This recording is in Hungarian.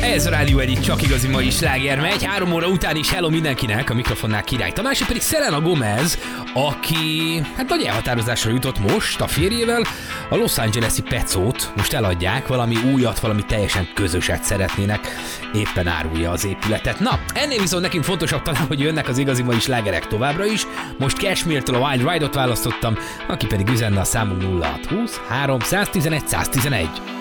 Ez a rádió egyik csak igazi mai sláger megy. 3 óra után is hello mindenkinek, a mikrofonnál Király Tamás, pedig Selena Gomez, aki nagy elhatározásra jutott most a férjével. A Los Angeles-i Pecót most eladják, valami újat, valami teljesen közöset szeretnének, éppen árulja az épületet. Na, ennél viszont nekünk fontosabb talán, hogy jönnek az igazi mai slágerek továbbra is. Most Cashmere-től a Wild Ride-ot választottam, aki pedig üzenne a számunk 0620 311 111.